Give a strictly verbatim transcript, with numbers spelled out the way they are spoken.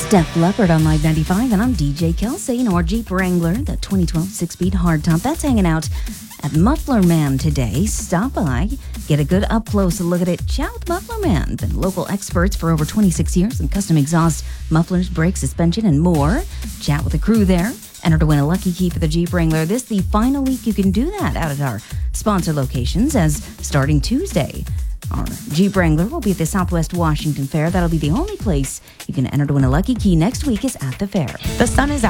Def Leppard on Live ninety-five, and I'm D J Kelsey in our Jeep Wrangler, the twenty twelve six-speed hardtop. That's hanging out at Muffler Man today. Stop by, get a good up-close look at it. Chat with Muffler Man. Been local experts for over twenty-six years in custom exhaust, mufflers, brakes, suspension, and more. Chat with the crew there. Enter to win a lucky key for the Jeep Wrangler. This the final week you can do that out at our sponsor locations, as starting Tuesday, our Jeep Wrangler will be at the Southwest Washington Fair. That'll be the only place you can enter to win a lucky key next week is at the fair. The sun is out.